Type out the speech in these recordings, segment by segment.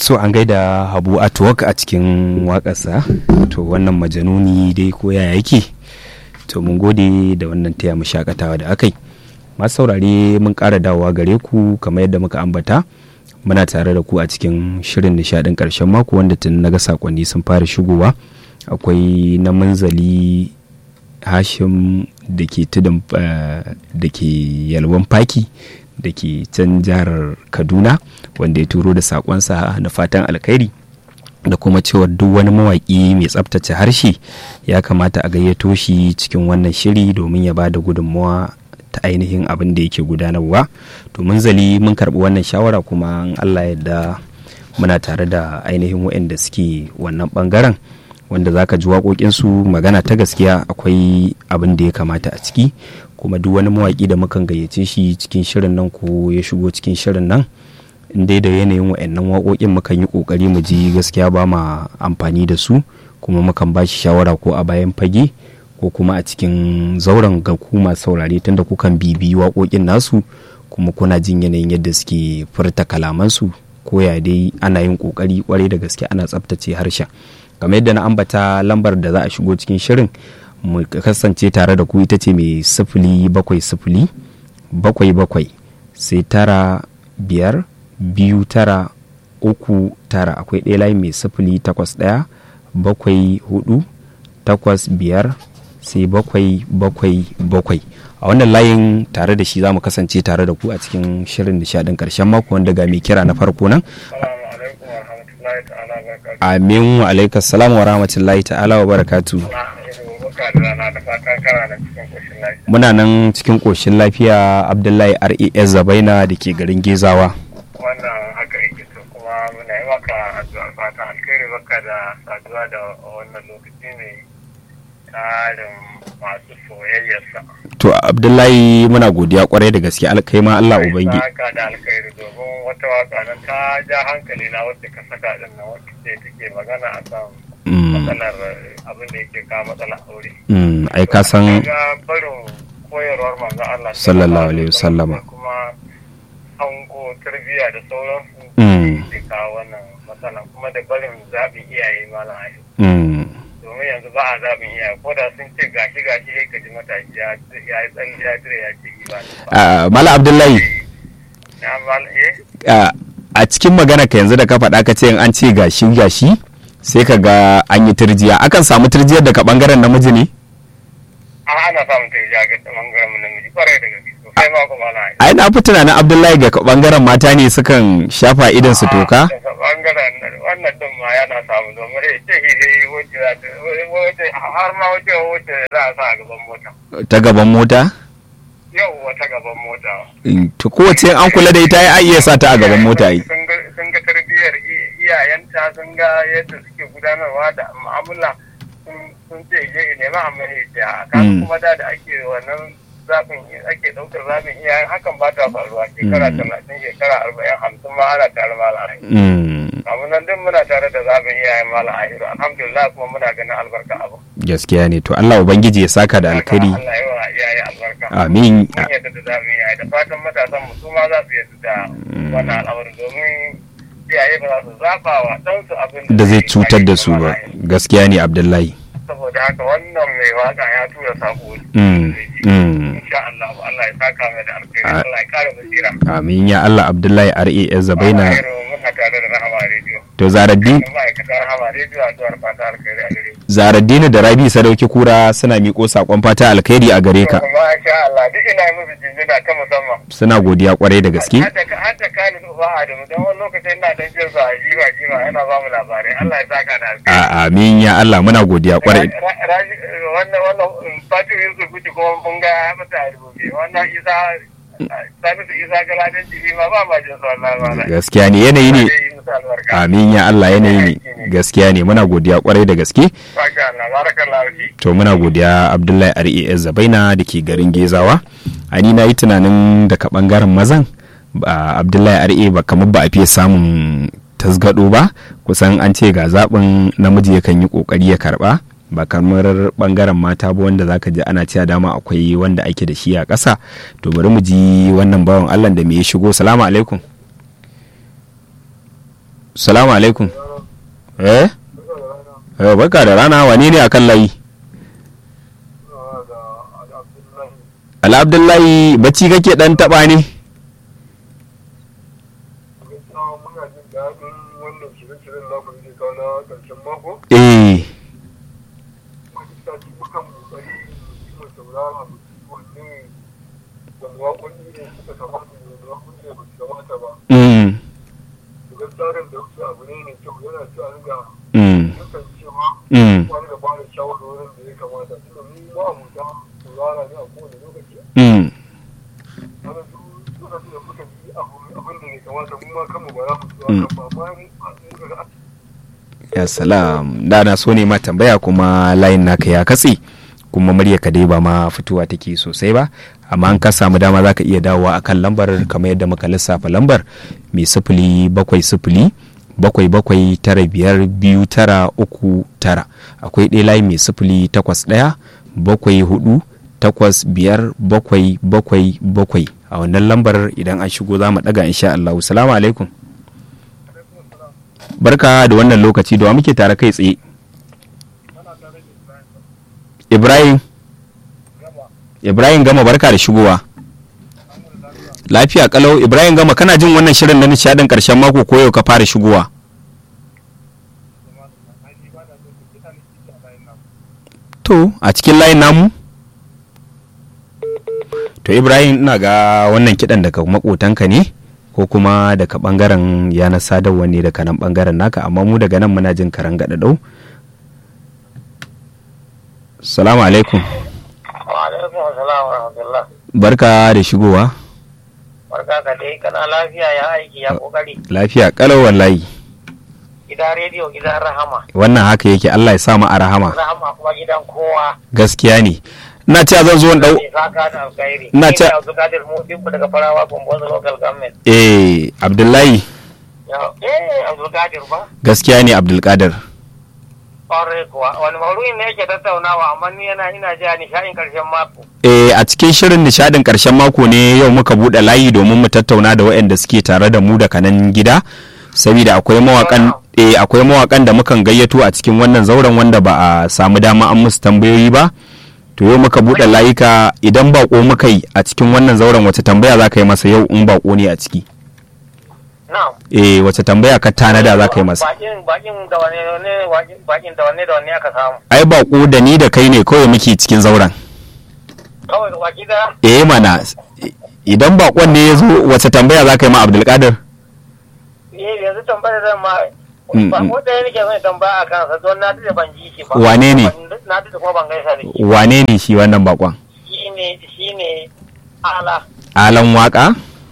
so an gaida Habu Artwork a cikin waƙarsa. To wannan majanuni dai ko yaya yake, to mun gode da wannan taya mu shakatawa da akai. Masu saurare mun ƙara dawowa gare ku kamar yadda muka ambata, muna tare da ku a cikin shirin nishadin ƙarshen mako wanda tun naga sakonni sun fara shigowa. Akwai na Manzali Hashim da ke tudun da ke Yalwan Faki da ke can jihar Kaduna, wanda ya turo da sakonsa na fatan alkhairi da kuma cewar duk wani mawaƙi mai tsabtace harshe ya kamata a gayyato shi cikin wannan shiri domin ya ba da gudunmawa ta ainihin abin da yake gudanarwa. To Manzali mun karɓi wannan shawara, kuma in Allah yadda muna tare da ainihin waɗanda suke wannan ɓangaren, wanda zaka ji waƙoƙinsu magana ta gaskiya akwai abin da ya kamata a ciki. Kuma duk wani mawaƙi da mukan gayyace shi cikin shirin nan ko ya shigo cikin shirin nan, in dai da yanayin wa'annan waƙoƙin mukan yi ƙoƙari mu ji gaskiya ba ma amfani da su, kuma mukan ba shi shawara ko a bayan fage ko kuma a cikin zauren ga ku masu saurare, tunda kukan bibiyi waƙoƙin nasu kuma kuna jin yanayin yadda suke furta kalamansu, ko ya dai ana yin ƙoƙari ƙwarai da gaske ana tsaftace harshen. Kamar yadda na ambata, lambar da za a shigo cikin shirin mu kasance tare da ku ita ce mai 07077 sai 952939. akwai ɗaya layi mai 081 74 85 sai 777. A wannan layin tare da shi za mu kasance tare da ku a cikin shirin nishadin ƙarshen mako, wanda ga mai kira na farko nan. Amin wa alaikas salam wa rahmatullahi ta'ala wa barakatu. Muna nan cikin ƙoshin lafiya. Abdullahi RAS Zabaina da ke garin Gezawa. Wannan haka yake, to kuma muna yi maka addu'a fatan alkhairi, baka da saduwa da wannan lokaci ne tarin masu soyayyarsa. To Abdullahi muna godiya kwarai da gaske, alkai ma Allah ubangi. Haka da alkhairi, domin wata waka nan ta ja hankali na wacce ka saka din nan, wacce take magana akan matsalar abin da yake kawo matsalar aure. Ai ka san barin koyarwar manzo Allah sallallahu alaihi wasallama, kuma hango tarbiyya da sauransu ke kawo wannan matsala, kuma da barin zaɓin iyaye malam ayi. Domin yanzu ba a zaɓin iyaye, ko da sun ce gashi sai ka ji mataki ya yi tsalle ya dire ya ce ba. Malam Abdullahi, a cikin magana ka yanzu da ka faɗa ka ce in an ce gashi sai ka ga an yi turjiya. Akan samu turjiyar daga ɓangaren namiji ne? Ana samun turjiya ga ɓangaren namiji kwarai da gaske sosai ma kuma na yi. Ai na fi tunanin Abdullahi ga ɓangaren mata ne sukan shafa idan su toka? Ɓangaren wannan din ma yana samu, domin ya ce wacce har ma wacce za a sa a gaban mota. Ta gaban mota? Yau wata gaban mota. To kowace an kula da ita ya iya sa ta a gaban mota yi. Sun ga tarbiyyar iyayenta, sun ga yadda suke gudanarwa da mu'amala, sun ce je nema amma ya kan kuma da ake wannan zafin ake daukar zafin iyayen, hakan ba ta faruwa shekara 30 shekara 40 50 ma ana tare mala'ai. Amma nan din muna tare da zafin iyayen mala'ai, alhamdulillah, kuma muna ganin albarka abu. Gaskiya ne, to Allah ubangiji ya saka da alkhairi. Allah ya wa iyaye albarka. Amin. Mun yadda da zafin iyaye, da fatan matasan mu su ma za su yadda da wannan al'amarin, domin iyaye ba za su zaba wa ɗansu abin da zai cutar da su ba. Gaskiya ne Abdullahi. Saboda haka wannan mai waka ya tura sako. Insha Allah, Allah ya saka mai da alkhairi, Allah ya kare basira. Amin ya Allah. Abdullahi RAS Zabaina. Muna tare da Rahama Radio. To Zaraddin Zaraddini da Rabi Sadauki Kura suna miƙo sakon fata alkhairi a gare ka. Masha Allah, duk ina musu jinjina ta musamman. Suna godiya kwarai da gaske. Hadda kani ba Adamu, don wani lokacin ina dan jin sa jiwa yana ba mu labarai. Allah ya saka da alkhairi. Amin ya Allah, muna godiya kwarai. Wannan Fatima Yusuf Kuti kuma mun ga mata rubuce. Wannan Isa Galadan jiki ma ba ma jin sa wallahi. Gaskiya ne, yanayi ne. Amin ya Allah, yanayi ne. Gaskiya ne, muna godiya kwarai da gaske. To muna godiya Abdullahi RAS Zabaina da ke garin Gezawa. Ani na yi tunanin daga bangaren mazan Abdullahi RA ba kamar ba a fiye samun tasgado ba, kusan an ce ga zaɓin namiji yakan yi ƙoƙari ya karɓa, ba kamar bangaren mata ba wanda zaka ji ana cewa dama akwai wanda ake da shi a ƙasa. To bari mu ji wannan bawan Allah da me ya shigo. Salamu alaikum. salamu alaikum. Barka da rana, wane ne akan layi? Al'abdullahi, bacci kake dan taba ne? Eh. Ya salam, da na so ne ma tambaya kuma layin naka ya katse kuma muryarka dai ba ma fitowa take sosai ba, amma an ka samu dama zaka iya dawowa akan lambar kamar yadda muka lissafa lambar mai 070 7795239. akwai ɗaya layi mai 081 74 a wannan lambar idan an shigo za mu ɗaga insha Allah. Salamu alaikum. Barka da wannan lokaci, da wa muke tare kai tsaye? Ibrahim Gama, barka da shigowa. Lafiya kalau Ibrahim Gama, kana jin wannan shirin na nishadin karshen mako ko yau ka fara shigowa? To a cikin layin namu? To Ibrahim, ina ga wannan kidan daga makotanka ne ko kuma daga bangaren yanar sadarwa ne daga nan bangaren naka, amma mu daga nan muna jin karan gadadau. Salamu alaikum. Wa alaikum assalam wa rahmatullah. Barka da shigowa. Barka ka dai, kana lafiya, ya aiki, ya kokari? Lafiya kalau wallahi. Gidan rediyo, gidan rahama. Wannan haka yake, Allah ya sa mu a rahama. Rahama kuma gidan kowa. Gaskiya ne. Ina cewa zan zo dau. Ina cewa Abdulkadir Mu'min daga Farawa Gombe local government. Abdullahi. Abdulkadir ba? Gaskiya ne Abdulkadir. Ƙwarai kuwa, wani maudu'in ne yake tattaunawa, amma ni ina jiya nishadin ƙarshen mako. A cikin shirin nishadin ƙarshen mako ne yau muka buɗe layi domin mu tattauna da waɗanda suke tare da mu da kanan gida, saboda akwai mawaƙan da mukan gayyato a cikin wannan zauren wanda ba a samu dama an musu tambayoyi ba. To yau muka buɗe layuka, idan baƙo muka yi a cikin wannan zauren wace tambaya za ka yi masa yau in baƙo ne a ciki? Wace tambaya ka tanada za ka yi masa? Bakin da wanne aka samu. Ai baƙo da ni da kai ne kawai muke cikin zauren. Kawai da baki da? Mana idan baƙon ne ya zo wace tambaya za ka yi ma Abdulkadir? Yanzu tambayar zan ma baƙo ɗaya nake zai tambaya a kansa don na da ban ji shi ba. Wane ne? Na da kuma ban gaisa da shi. Wane ne shi wannan baƙon? Shi ne Ala. Alan waka?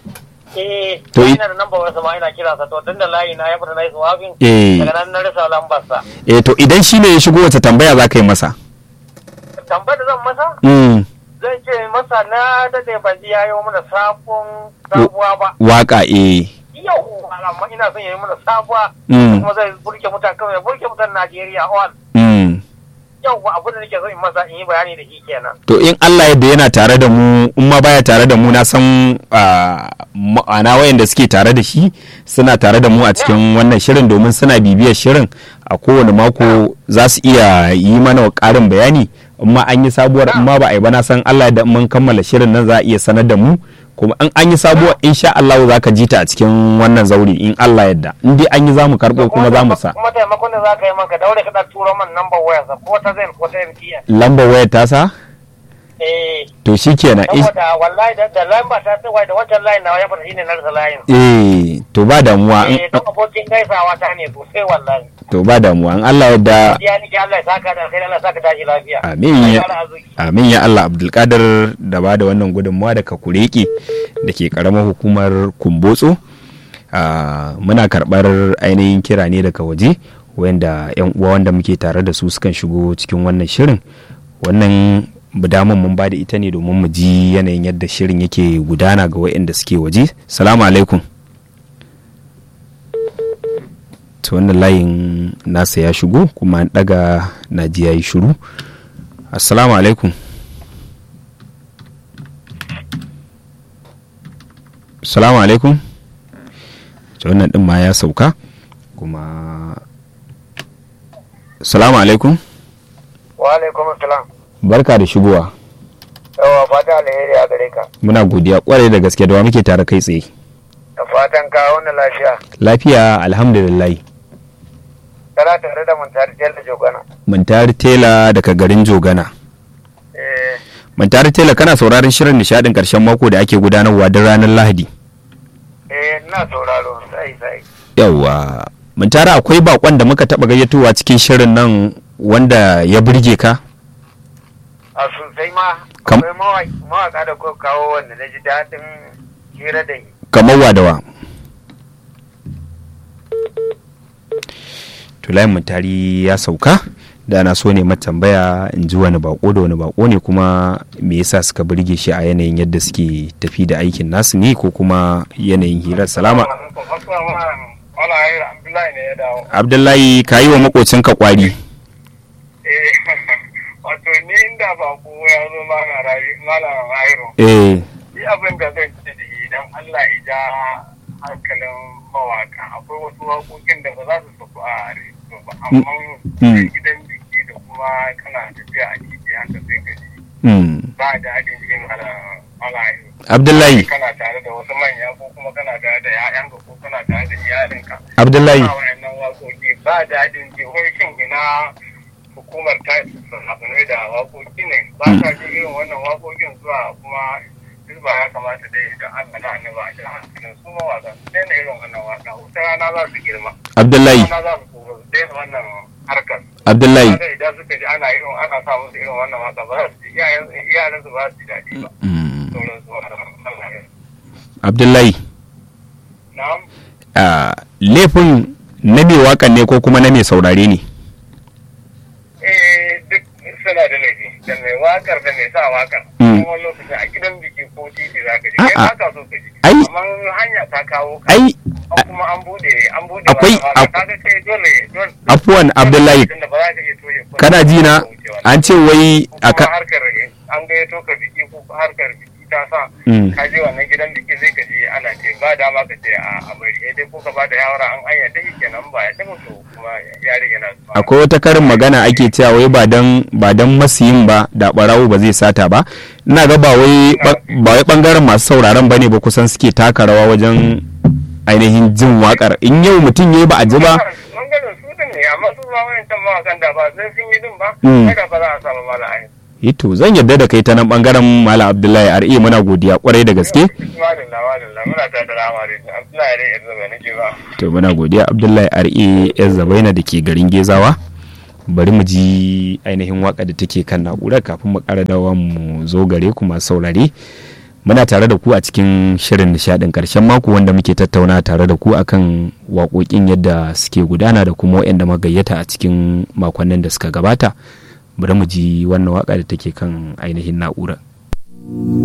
To ina da namba wasu ma ina kira sa, to tun da layi na ya fita na yi suwafin daga nan na rasa lambar sa. To idan shi ne ya shigo wace tambaya za ka yi masa? Tambayar da zan masa? Zan ce masa na daɗe ban ji ya yi mana sabuwa ba. Waka Yau amma ina son ya yi mana sabuwa kuma zai burge mutan Najeriya all. Yau abin da nake so in masa in yi bayani da shi kenan. To in Allah yadda yana tare da mu, in ma baya tare da mu, na san ma'ana wayanda suke tare da shi suna tare da mu a cikin wannan shirin domin suna bibiyar shirin a kowane mako, za su iya yi mana ƙarin bayani in ma an yi sabuwar, in ma ba a yi ba, na san Allah da mun kammala shirin nan za a iya sanar da mu, kuma an yi sabuwar insha Allah za ka ji ta a cikin wannan zauri in Allah yadda, in dai an yi za mu karɓo kuma za mu sa. Kuma taimakon da za ka yi maka daure ka turo man lambar wayarsa ko ta zai ko ta MTN. Lambar wayar ta sa? To shi kenan. Saboda wallahi da lamba ta tsawa da wancan layin na ya fata shine na rasa layin. To ba damuwa. To abokin gaisawa ta ne sosai wallahi. To ba damuwa in Allah yadda. Ya ni Allah ya saka da alheri, Allah ya saka tashi lafiya. Amin ya Allah. Abdulkadir da ba da wannan gudunmawa daga Kureki da ke karamar hukumar Kumbotso. Muna karɓar ainihin kira ne daga waje wanda yan uwa wanda muke tare da su sukan shigo cikin wannan shirin. Wannan daman mun ba da ita ne domin mu ji yanayin yadda shirin yake gudana ga waɗanda suke waje. Salamu alaikum. To wannan layin nasa ya shigo kuma an daga naji ya yi shiru. Assalamu alaikum. Assalamu alaikum. To wannan din ma ya sauka. kuma salamu alaikum. Wa alaikum assalam. Barka da shigowa. Yawa fata alheri a gare ka. Muna godiya kwarai da gaske da wa muke tare kai tsaye. Da fatan ka wani lafiya. Lafiya alhamdulillah. Kana tare da Muntari Tela Jogana. Muntari Tela daga garin Jogana. Muntari Tela kana sauraron shirin nishadin karshen mako da ake gudanarwa don ranar Lahadi. Ina sauraro sai. Yawa. Muntari akwai bakon da muka taba gayyatowa cikin shirin nan wanda ya burge ka? A sosai ma. Akwai mawaka da kuka kawo wanda na ji daɗin hira da yi. Kamar wadawa. Tulayin Muntari ya sauka da na so ne matambaya in ji wani bako da wani bako ne kuma me yasa suka burge shi a yanayin yadda suke tafi da aikin nasu ne ko kuma yanayin hirar. Salama. Abdullahi ka yi wa makocinka kwari. Wato ni inda bako ya zo mana rayu. Yi abin da zan ce da idan Allah ya ja hankalin mawaka akwai wasu waƙoƙin da ba za su saku a rediyo ba amma gidan biki da kuma kana tafiya a titi haka sai ka ji ba da haɗin jin alayi. Abdullahi kana tare da wasu manya ko kuma kana tare da ƴaƴanka ko kana tare da iyalinka. Abdullahi wannan waƙoƙi ba da haɗin ji wai shin ina hukumar ta sahabbai da waƙoƙi ne ba ka ji irin wannan waƙoƙin zuwa kuma ba ya kamata dai da Allah na annaba a jihar hankalin su mawaka sai na irin wannan waka wata rana za su girma. Abdullahi rana za su daina wannan harkar. Abdullahi idan suka ji ana sa musu irin wannan waka ba za su ji iyayen su ba su ji daɗi ba. Abdullahi na'am laifin na mai wakan ne ko kuma na mai saurare ne? Duk suna da laifi da mai wakar da mai sa wakar. Wani lokaci a gidan biki ko titi za ka ji kai ba ka so ka ji amma hanya ta kawo ka kuma an bude akwai kaga kai dole afuwan Abdullahi kana ji na an ce wai harkar an gayyato ka biki ko harkar biki ta sa ka je wannan gidan biki zai ka ji ana ce ba dama ka ce a bari dai ko ka ba da yawara an anya ta kenan ba ya taɓa to kuma ya rige na akwai wata karin magana ake cewa wai ba dan masiyin ba da barawo ba zai sata ba. Ina ga ba wai bangaren masu sauraron bane ba kusan suke taka rawa wajen ainihin jin wakar in yau mutum yayi ba a ji ba bangaren su din ne amma su ba wayancan mawakan da ba sai sun yi din ba kada ba za a samu mala'ai. Ito zan yarda da kai ta nan bangaren Malam Abdullahi RE muna godiya kwarai da gaske. To muna godiya Abdullahi RE Zabaina da ke garin Gezawa. Bari mu ji ainihin waka da take kan na'urar kafin mu ƙara dawa mu zo gare ku masu saurare. Muna tare da ku a cikin shirin nishadin karshen mako wanda muke tattauna tare da ku akan waƙoƙin yadda suke gudana da kuma waɗanda magayyata a cikin makonnin da suka gabata. Bari mu ji wannan waka da take kan ainihin na'urar.